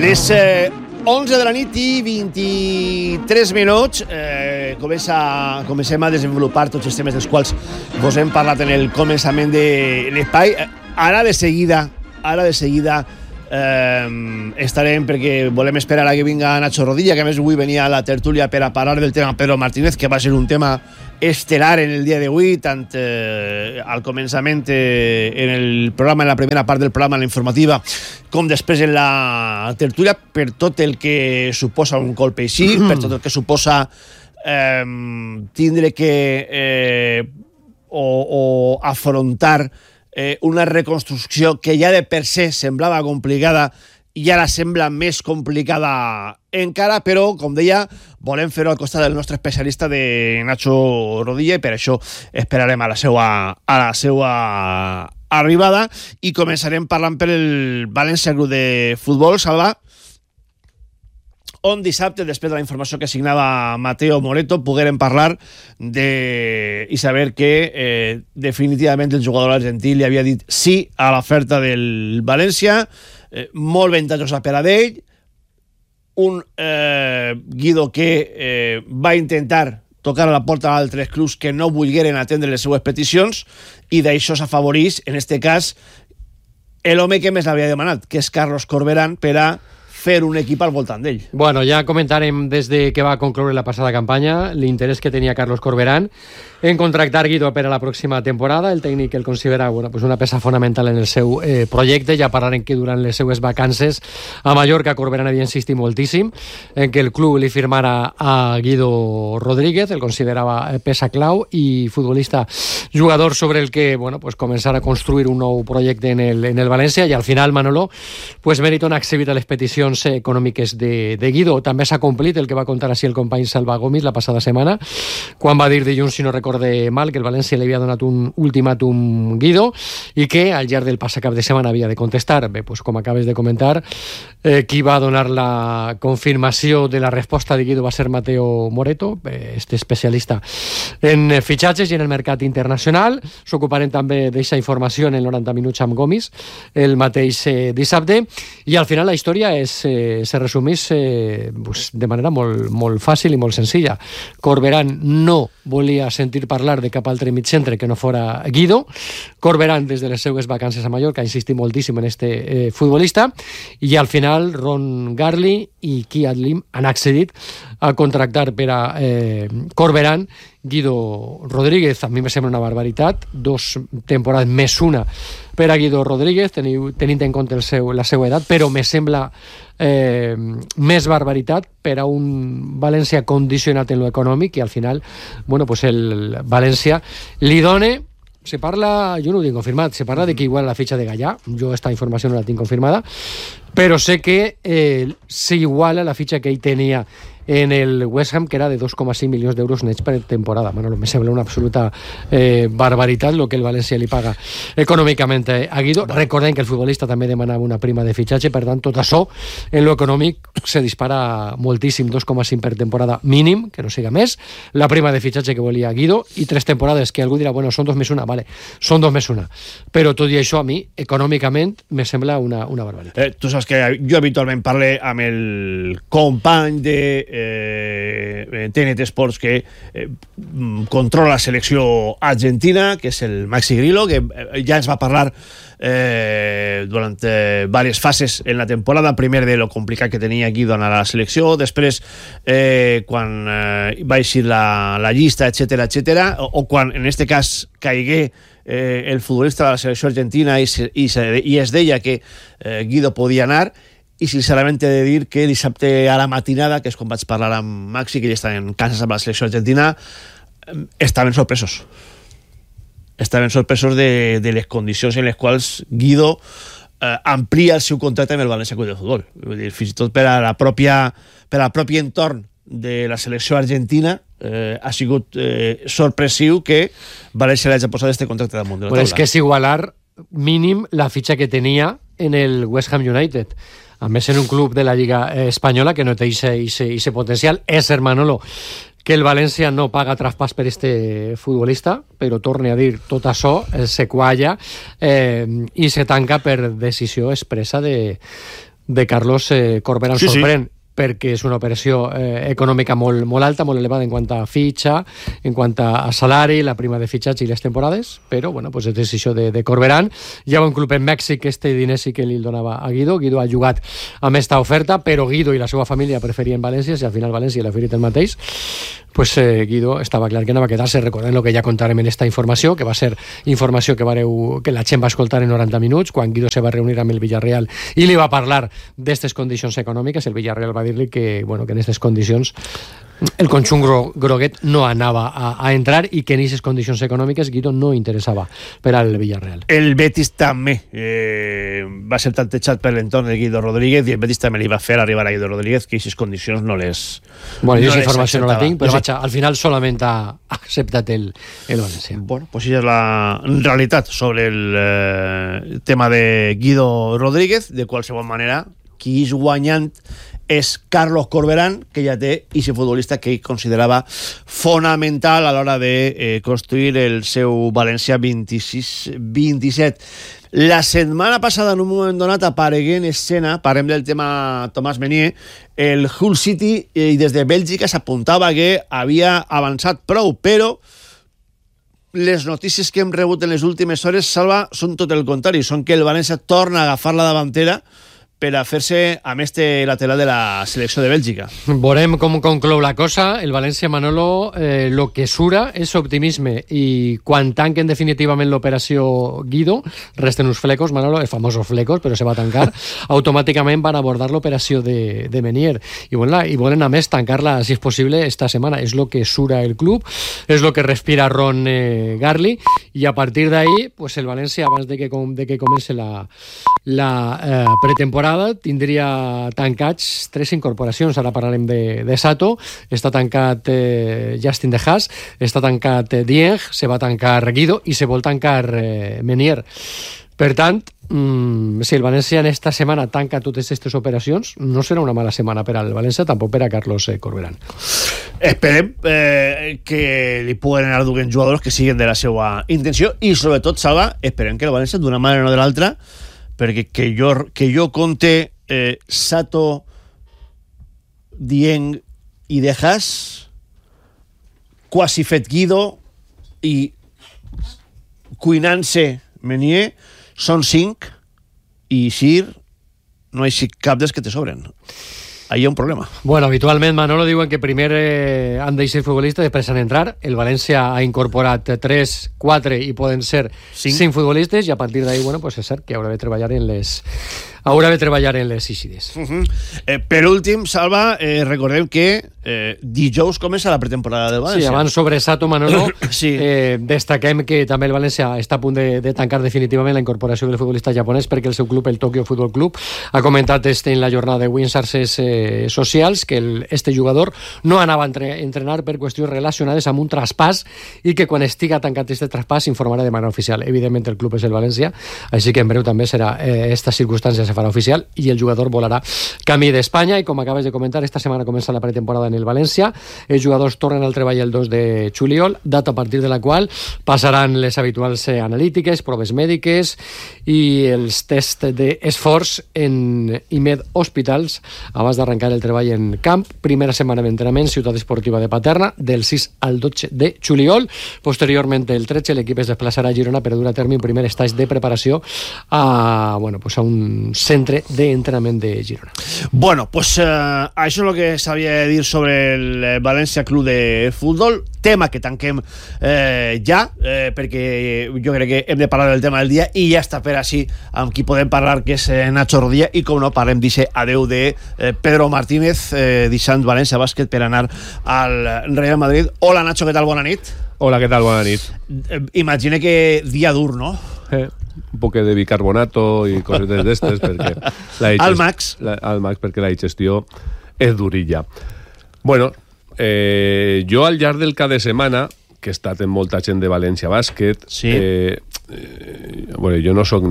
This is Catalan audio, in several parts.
Les 11 de la nit i 23 minuts comencem a desenvolupar tots els temes dels quals vos hem parlat en el començament de l'espai. Ara de seguida estarem, perquè volem esperar a que vinga Nacho Rodilla, que a més avui venia a la tertúlia per a parlar del tema Pedro Martínez, que va ser un tema estelar en el dia d'avui, tant al començament en el programa, en la primera part del programa, en la informativa, com després en la tertúlia, per tot el que suposa un colp així, per tot el que suposa tindre que o afrontar una reconstrucció que ja de per se semblava complicada i ara sembla més complicada encara, però, com deia, volem fer-ho al costat del nostre especialista de Nacho Rodilla, i per això esperarem a la seva arribada i començarem parlant per el València Club de Futbol, Salva, on dissabte, després de la informació que signava Mateo Moreto, poguérem parlar i saber que definitivament el jugador argentí li havia dit sí a l'oferta del València, molt ventajosa per a ell, un Guido que va intentar tocar a la porta d'altres clubs que no volgueren atendre les seues peticions, i d'això s'afavoreix, en este cas, l'home que més l'havia demanat, que és Carlos Corberán, per a fer un equip al voltant d'ell. Bueno, ja comentarem des de que va concloure la passada campanya l'interès que tenia Carlos Corberán en contractar Guido per a la pròxima temporada. El tècnic el considera una peça fonamental en el seu projecte. Ja parlarem que durant les seues vacances a Mallorca Corberán havia insistit moltíssim en que el club li firmara a Guido Rodríguez, el considerava peça clau i futbolista jugador sobre el que començar a construir un nou projecte en el València, i al final, Manolo, Meriton ha accedit a les peticions econòmiques de Guido. També s'ha complit el que va contar així el company Salva Gomis la passada setmana, quan va dir dilluns, si no recorde mal, que el València li havia donat un ultimàtum Guido i que al llarg del passat cap de setmana havia de contestar. Bé, com acabes de comentar, qui va donar la confirmació de la resposta de Guido va ser Mateo Moreto, este especialista en fitxatges i en el mercat internacional. S'ocuparem també d'aquesta informació en el 90 minuts amb Gomis el mateix dissabte, i al final la història se resumís de manera molt fàcil i molt senzilla. Corberán no volia sentir parlar de cap altre mitjantre que no fora Guido. Corberán, des de les seues vacances a Mallorca, ha insistit moltíssim en este futbolista, i al final Ron Garli i Kiat Lim han accedit a contractar per a Corberán Guido Rodríguez. A mi me sembla una barbaritat, 2 temporades més una per a Guido Rodríguez, tenint en compte la seva edat, però me sembla més barbaritat per a un València condicionat en lo econòmic, i al final el València li dona, se parla, jo no ho tinc confirmat, se parla de que igual la fitxa de Gallà, jo esta informació no la tinc confirmada, però sé que s'iguala la fitxa que ell tenia en el West Ham, que era de 2,5 milions d'euros nets per temporada. Me sembla una absoluta barbaritat el que el València li paga econòmicament a Guido. Recordem que el futbolista també demanava una prima de fitxatge, per tant, tot això en lo econòmic se dispara moltíssim, 2,5 per temporada mínim, que no siga més, la prima de fitxatge que volia Guido, i 3 temporades que algú dirà, són 2 més 1, vale, són 2 més 1, però tot i això a mi, econòmicament, me sembla una barbaritat. Tu saps que jo habitualment parlo amb el company de TNT Sports que controla la selecció argentina, que és el Maxi Grillo, que ja ens va parlar durant diverses fases en la temporada, primer de lo complicat que tenia Guido anar a la selecció, després quan va eixir la llista, etcètera, o quan en este cas caigué el futbolista de la selecció argentina i es deia que Guido podia anar. I sincerament he de dir que dissabte a la matinada, que és quan vaig parlar amb Maxi, que ja està en Kansas amb la selecció argentina, estaven sorpresos de les condicions en les quals Guido amplia el seu contracte amb el València Club de Futbol. Vull dir, fins i tot per a la pròpia entorn de la selecció argentina ha sigut sorpressiu que València l'hagi posat este contracte damunt de la taula. És que és igualar mínim la fitxa que tenia en el West Ham United, a més en un club de la Lliga Espanyola que no té ese potencial. És, Manolo, que el València no paga traspàs per este futbolista, però torne a dir, tot això se qualla i se tanca per decisió expressa de Carlos Corberán. Sí, sorprèn, perquè és una operació econòmica molt alta, molt elevada en quant a fitxa, en quant a salari, la prima de fitxatge i les temporades, però bueno, pues és decisió de Corberán. Hi ha un club en Mèxic que este diner sí que li donava a Guido. Guido ha jugat amb esta oferta, però Guido i la seva família preferien València, si al final València l'ha ferit el mateix, pues Guido estava clar que no va quedar-se. Recordem el que ja contarem en esta informació, que va ser informació que la gent va escoltar en 90 minuts, quan Guido se va reunir amb el Villarreal i li va parlar d'estes condicions econòmiques. El Villarreal va dir-li que en aquestes condicions el conjunt groguet no anava a entrar i que en aquestes condicions econòmiques Guido no interessava per al Villarreal. El Betis també va ser tantejat per l'entorn de Guido Rodríguez, i el Betis també li va fer arribar a Guido Rodríguez que aquestes condicions no les... Bueno, jo aquesta informació no la tinc, però vaja, al final solament ha acceptat el València. Bueno, pues això és la realitat sobre el tema de Guido Rodríguez. De qualsevol manera, qui és guanyant és Carlos Corberán, que ja té aquest futbolista que ell considerava fonamental a l'hora de construir el seu València 26-27. La setmana passada, en un moment donat, aparegué en escena, parlem del tema Tomàs Menier, el Hull City, i des de Bèlgica s'apuntava que havia avançat prou, però les notícies que hem rebut en les últimes hores, Salva, són tot el contrari, són que el València torna a agafar la davantera per a fer-se amb este lateral de la selecció de Bèlgica. Veurem com conclou la cosa. El València, Manolo, lo que sura és optimisme, i quan tanquen definitivament l'operació Guido, resten uns flecos, Manolo, els famosos flecos, però se va tancar, automàticament van abordar l'operació de Menier, i volen a més tancar-la, si és possible, esta setmana. És lo que sura el club, és lo que respira Ron Garli, i a partir d'ahí, pues el València, abans de que comence la pretemporada, tindria tancats 3 incorporacions. Ara parlarem de Sato, està tancat Justin De Haas, està tancat Dieng, se va tancar Guido i se vol tancar Menier. Per tant, si el València en esta setmana tanca totes aquestes operacions, no serà una mala setmana per al València, tampoc per a Carlos Corberán. Esperem que li puguen anar duent jugadors que siguin de la seva intenció, i sobretot, Salva, esperem que el València d'una manera o de l'altra, perquè que jo compte Sato, Dieng i De Haas, quasi fet Guido i cuinant-se Menier, són 5, i Sir no hi ha cap dels que te sobren. Ahí hi ha un problema. Bueno, habitualment, Manolo, diuen que primer han de ser futbolistes, després han d'entrar. El València ha incorporat 3, 4 i poden ser 5 futbolistes, i a partir d'ahí, bueno, pues és cert que haurà de treballar en les ixides. Per últim, Salva, recordem que dijous comença la pretemporada del València. Sí, abans sobre Sato, Manolo, sí. Destaquem que també el València està a punt de tancar definitivament la incorporació del futbolista japonès, perquè el seu club, el Tokyo Football Club, ha comentat en la jornada d'avui en xarxes socials que este jugador no anava a entrenar per qüestions relacionades amb un traspàs, i que quan estiga tancat este traspàs s'informarà de manera oficial. Evidentment el club és el València, així que en breu també serà esta circumstància se farà oficial i el jugador volarà camí d'Espanya. I com acabes de comentar, esta setmana comença la pretemporada en el València. Els jugadors tornen al treball el 2 de juliol, data a partir de la qual passaran les habituals analítiques, proves mèdiques i els tests d'esforç en IMED Hospitals abans d'arrencar el treball en camp. Primera setmana d'entrenament, Ciutat Esportiva de Paterna, del 6 al 12 de juliol. Posteriorment, el 13, l'equip es desplaçarà a Girona per dur a terme un primer estatge de preparació a un centre d'entrenament de Girona. Bueno, pues això és el que s'havia de dir sobre el València Club de Futbol, tema que tanquem perquè jo crec que hem de parlar del tema del dia, i ja està per així amb qui podem parlar, que és Nacho Rodilla, i com no, parlem d'aquest adeu de Pedro Martínez, deixant València Bàsquet per anar al Real Madrid. Hola Nacho, què tal? Bona nit. Hola, què tal? Bona nit. Imagina que dia dur, no? Un poc de bicarbonato i cosetes d'estes, perquè al Max, perquè la digestió és durilla. Bueno, jo al llarg del cap de setmana, que he estat amb molta gent de València Bàsquet, sí. Bueno, jo no soc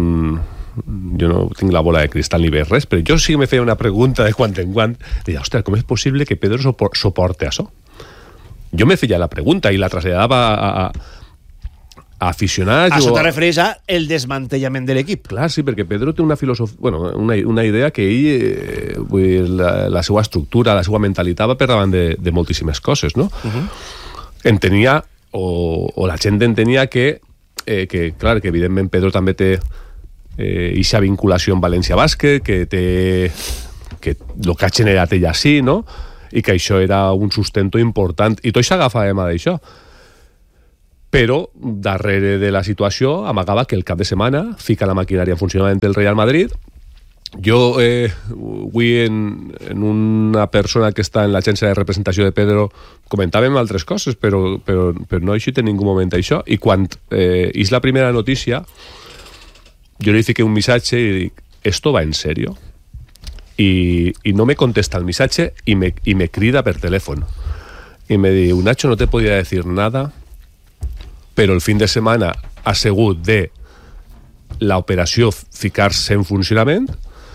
jo no tinc la bola de cristal ni res, però jo sí que me feia una pregunta de quan en quan, deia, ostres, com és possible que Pedro soporte això? Jo me feia la pregunta i la traslladava aficionats... Això te refereix a el desmantellament de l'equip. Clar, sí, perquè Pedro té una filosofia... Bueno, una idea que ell... vull dir, la seva estructura, la seva mentalitat va per davant de moltíssimes coses, no? Entenia, o la gent entenia que clar, que evidentment Pedro també té eixa vinculació amb València Bàsquet, que el que ha generat ella sí, no? I que això era un sustento important. I tot s'agafàvem a d'això. Però darrere de la situació amagava que el cap de setmana fica la maquinària en funcionament del Real Madrid. Jo avui en una persona que està en l'agència de representació de Pedro comentàvem altres coses, però no he eixit en ningú moment això. I quan és la primera notícia, jo li fiqué un missatge i dic, ¿esto va en serio? Y no me contesta el missatge y me crida per telèfon. Y me diu, Nacho, no te podía decir nada, però el fin de setmana ha sigut de la operació ficar-se en funcionament.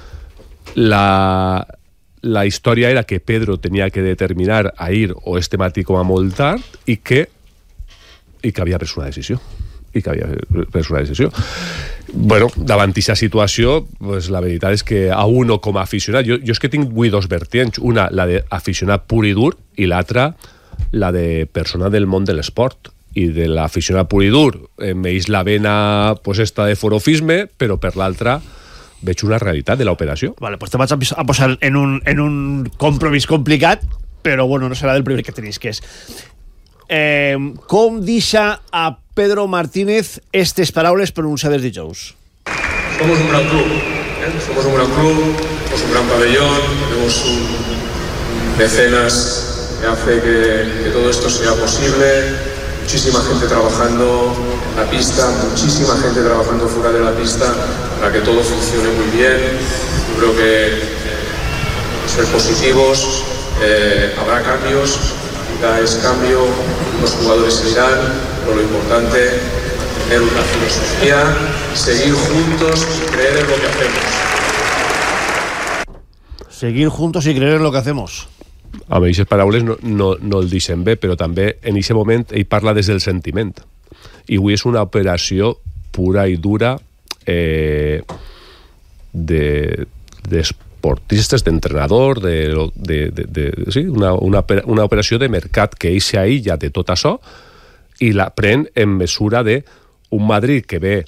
La història era que Pedro tenia que determinar a ir o este matí com a molt tard i que havia pres una decisió. Bueno, davant d'aquesta situació, pues, la veritat és que a uno com a aficionat, jo és que tinc avui dos vertients, una la d'aficionat pur i dur i l'altra la de persona del món de l'esport. I de l'aficionat pur i dur m'eix la vena pues, esta de forofisme, però per l'altra veig una realitat de l'operació. Vale, pues te vaig a posar en un compromís complicat, però bueno, no serà del primer que tenéis, que és com deixa a Pedro Martínez estes paraules pronunciades dijous? Somos un gran club, somos un gran club, somos un gran pabellón, tenemos un mecenas que hace que todo esto sea posible. Muchísima gente trabajando en la pista, muchísima gente trabajando fuera de la pista para que todo funcione muy bien. Yo creo que ser positivos, habrá cambios, quizá es cambio, los jugadores se irán, pero lo importante es tener una filosofía, seguir juntos y creer en lo que hacemos. Seguir juntos y creer en lo que hacemos. Amb aquestes paraules no el deixen bé, però també en aquest moment ell parla des del sentiment. I avui és una operació pura i dura d'esportistes, d'entrenador, sí, una operació de mercat que ell s'aïlla de tot això i la pren en mesura d'un Madrid que ve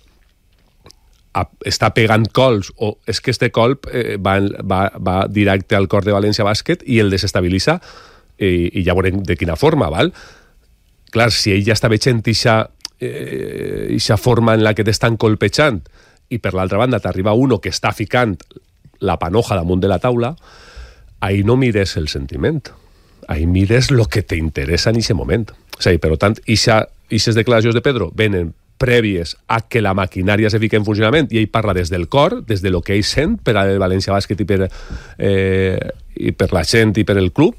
està pegant cols, o és que este colp va directe al cor de València Bàsquet i el desestabilitza, i ja veurem de quina forma, val? Clar, si ell ja està veient aquesta forma en la que t'estan colpejant i per l'altra banda t'arriba uno que està ficant la panoja damunt de la taula, ahí no mires el sentiment, ahí mires lo que t'interessa en aquest moment. O sigui, per tant, aquestes declaracions de Pedro venen prèvies a que la maquinària se fiqui en funcionament i ell parla des del cor, des de lo que ell sent per al València Bàsquet i per la gent i per el club,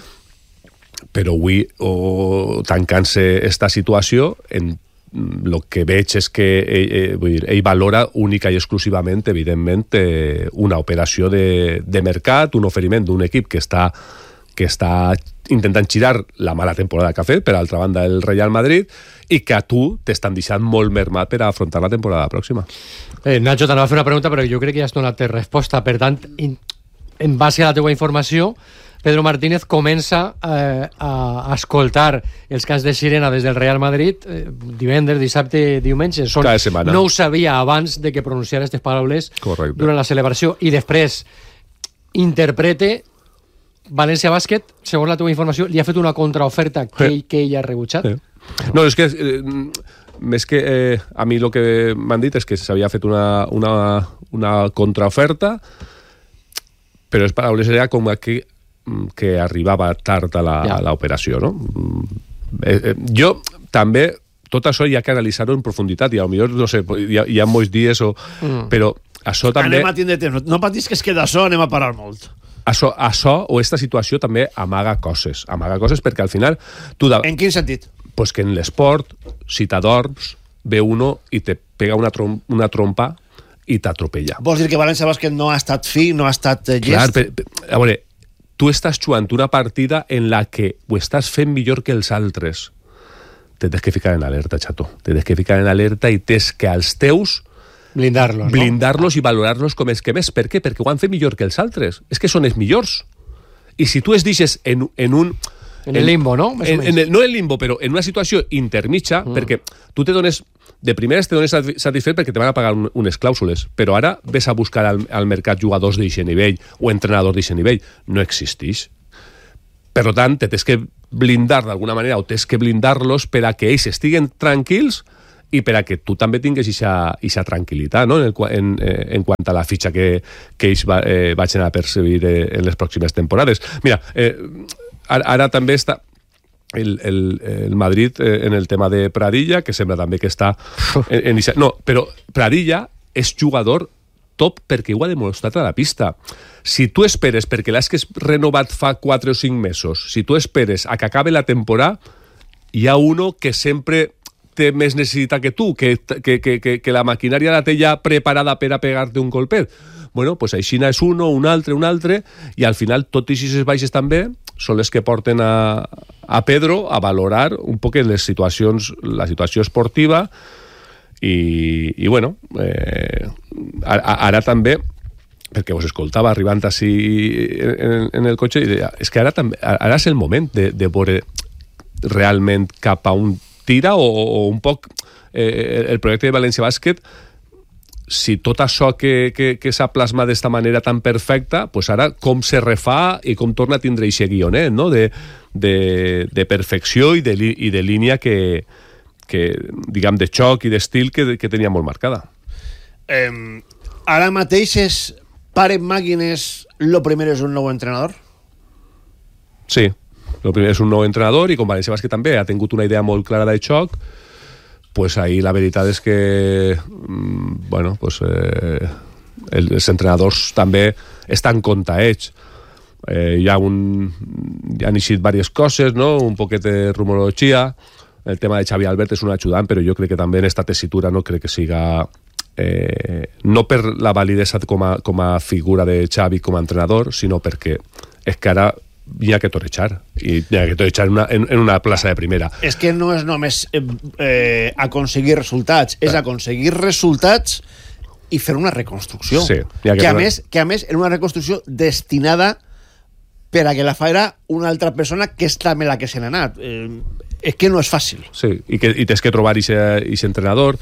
però avui tancant-se esta situació el que veig és que ell valora única i exclusivament, evidentment, una operació de mercat, un oferiment d'un equip que està intentant girar la mala temporada que ha fet, per altra banda el Real Madrid, i que a tu t'estan deixant molt mermat per a afrontar la temporada pròxima. Nacho, t'anava a fer una pregunta, però jo crec que ja has donat resposta. Per tant, en base a la teva informació, Pedro Martínez comença a escoltar els cants de sirena des del Real Madrid divendres, dissabte, diumenge. Cada setmana. No ho sabia abans de que pronunciara aquestes paraules. Correcte. Durant la celebració, i després interprete València Bàsquet, segons la teva informació, li ha fet una contraoferta que ell ha rebutjat. No, és que més que a mi el que m'han dit és que s'havia fet una contraoferta, però les paraules era com que arribava tard a l'operació, no? Jo també tot això hi ha que analitzar-ho en profunditat, i potser, no sé, hi ha molts dies, però això també... Anem a tindre temps, no patis que es queda això, anem a parar molt. Això o esta situació també amaga coses perquè al final... En quin sentit? Pues que en l'esport, si t'adorms, ve uno i te pega una trompa i t'atropella. Vols dir que València Bàsquet no ha estat fi, no ha estat gest? Clar, a veure, tu estàs jugant una partida en la que ho estàs fent millor que els altres. te tens que ficar en alerta, xato. Te tens que ficar en alerta i tens que als teus blindarlos, i valorar-los com els que més. Per què? Perquè ho han fet millor que els altres. És que són els millors. I si tu es deixes en un... En el limbo, no? No en el limbo, però en una situació intermitja, perquè tu te dones... De primeres te dones satisfet perquè te van a pagar unes clàusules, però ara ves a buscar al mercat jugadors d'eixe nivell o entrenadors d'eixe nivell. No existeix. Per tant, te tens que blindar d'alguna manera o tens que blindar-los per a que ells estiguen tranquils i per a que tu també tingues ixa tranquil·litat, no? en quant a la fitxa que ells vagin a percebir en les pròximes temporades. Mira, ara també està el Madrid en el tema de Pradilla, que sembla també que està no, però Pradilla és jugador top perquè ho ha demostrat a la pista. Si tu esperes, perquè l'has renovat fa 4 o 5 mesos, si tu esperes a que acabe la temporada, hi ha uno que sempre té més necessitat que tu, que la maquinària la té ja preparada per a pegar-te un colpet. Bueno, pues així és un altre, i al final tot i aquestes baixes també són les que porten a Pedro a valorar un poc la situació esportiva i bueno, ara també, perquè us escoltava arribant així en el cotxe, i deia, és que ara és el moment de veure realment cap a un tira o un poc el projecte de València Bàsquet. Si tot això que s'ha plasmat d'esta manera tan perfecta, pues ara com se refà i com torna a tindre aquest guionet, no? de perfecció i de línia que diguem, de xoc i d'estil que tenia molt marcada. Ara mateix és pare màquines, lo primer és un nou entrenador? Sí, lo primer és un nou entrenador i com València Bàsquet també ha tingut una idea molt clara de xoc, pues ahí la veritat és que bueno, pues els entrenadors també estan contaets. Hi han eixit diverses coses, no? Un poquet de rumorologia. El tema de Xavi Albert és un ajudant, però jo crec que també en esta tessitura no crec que siga no per la validesa com a figura de Xavi com a entrenador, sinó perquè és que ara hi ha que torejar en una plaça de primera. És que no és només aconseguir resultats, és aconseguir resultats i fer una reconstrucció. Sí, que a més en una reconstrucció destinada per a que la farà una altra persona que és també la que se n'ha anat. És que no és fàcil. Sí, i tens que trobar aquest entrenador.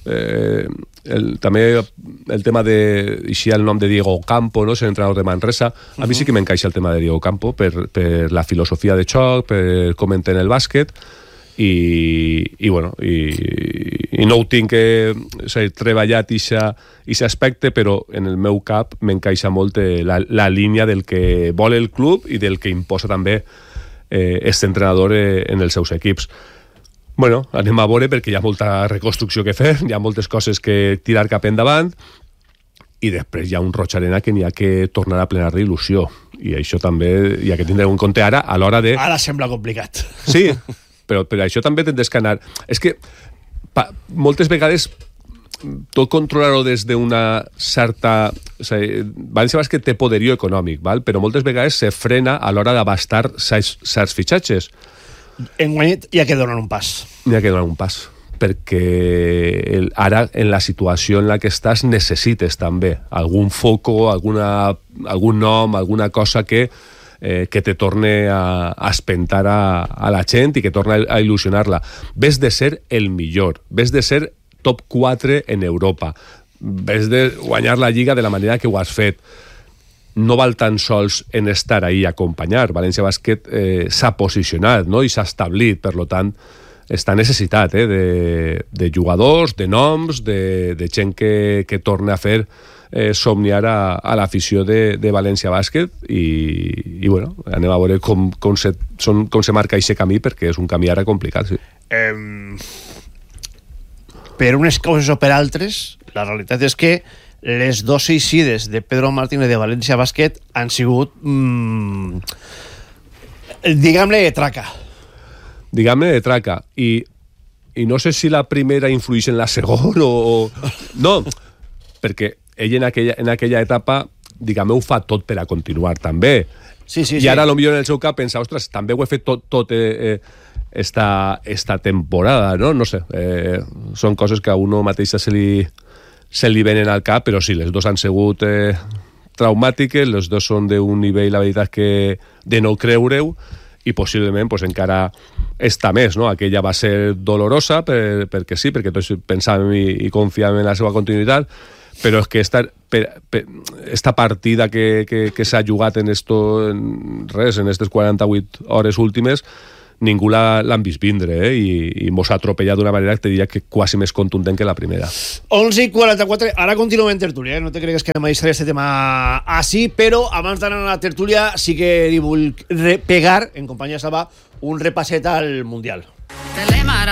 També el tema de eixir el nom de Diego Campo, no? Ser entrenador de Manresa. A mi sí que m'encaixa el tema de Diego Campo per la filosofia de xoc, per com entén el bàsquet i bueno, i no ho tinc treballat aquest aspecte, però en el meu cap m'encaixa molt la línia del que vol el club i del que imposa també aquest entrenador en els seus equips. Bueno, anem a veure perquè hi ha molta reconstrucció que fer, hi ha moltes coses que tirar cap endavant i després hi ha un Roig Arena que n'hi ha que tornar a plenar d'il·lusió i això també hi ha que tindre en compte ara a l'hora de... Ara sembla complicat. Sí, però per això també tens que anar... És que moltes vegades tot controlar-ho des d'una certa... O sigui, València Bàsquet té poderío econòmic, val? Però moltes vegades se frena a l'hora d'abastar certs fitxatges. Enguany hi ha que donar un pas. Hi ha que donar un pas, perquè ara, en la situació en la que estàs, necessites també algun foco, algun nom, alguna cosa que te torne a espentar a la gent i que torne a il·lusionar-la. Ves de ser el millor, ves de ser top 4 en Europa, ves de guanyar la Lliga de la manera que ho has fet. No val tan sols en estar ahí a acompanyar. València Bàsquet s'ha posicionat, no? I s'ha establit, per tant està necessitat de jugadors, de noms, de gent que torna a fer somniar a l'afició de València Bàsquet i bueno, anem a veure com se marca aquest camí, perquè és un camí ara complicat. Sí. Per unes causes o per altres, la realitat és que les dos eixides de Pedro Martínez de València Bàsquet han sigut diguem-ne de traca. Diguem-ne de traca. I no sé si la primera influeix en la segona o... No, perquè ell en aquella etapa, diguem-ne, ho fa tot per a continuar també. Sí. I ara potser en el seu cap pensa, ostres, també ho he fet tot esta temporada, no? No sé, són coses que a uno mateix se li venen al cap, però sí, les dos han sigut traumàtiques, les dos són d'un nivell, la veritat, que de no creure-ho, i possiblement pues, encara està més, no? Aquella va ser dolorosa perquè sí, perquè tots pensàvem i confiàvem en la seva continuïtat, però és que esta partida que s'ha jugat en aquestes 48 hores últimes, ningú l'han vist vindre, i mos ha atropellat d'una manera que te diria que quasi més contundent que la primera. 11:44, ara continuem en tertúlia, no te cregues que anem a deixar este tema així, però abans d'anar a la tertúlia sí que li vull pegar, en companyia de Salva, un repasset al Mundial.